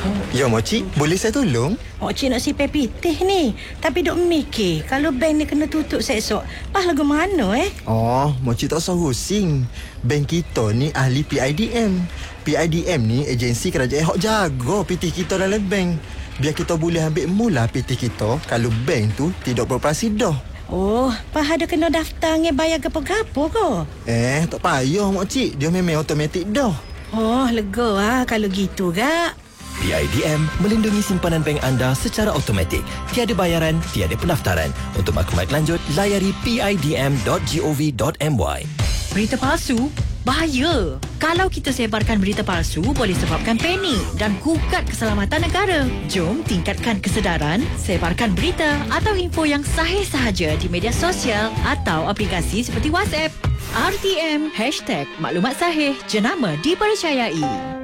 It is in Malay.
Ya, Moci, boleh saya tolong? Cik nak sipai pitih ni. Tapi duk mikir, kalau bank ni kena tutup esok, pas lagu mana Oh, Moci tak usah pusing. Bank kita ni ahli PIDM. PIDM ni agensi kerajaan hok jaga pitih kita dalam bank. Biar kita boleh ambil mula pitih kita kalau bank tu tidak beroperasi dah. Pas ada kena daftar nge bayar gapo-gapo ke? Tak payah, Moci. Dia memang automatik dah. Lega kalau gitu gak. PIDM melindungi simpanan bank anda secara automatik. Tiada bayaran, tiada pendaftaran. Untuk maklumat lanjut, layari pidm.gov.my. Berita palsu? Bahaya. Kalau kita sebarkan berita palsu, boleh sebabkan panik dan gugat keselamatan negara. Jom tingkatkan kesedaran, sebarkan berita atau info yang sahih sahaja di media sosial atau aplikasi seperti WhatsApp. RTM #maklumat sahih jenama dipercayai.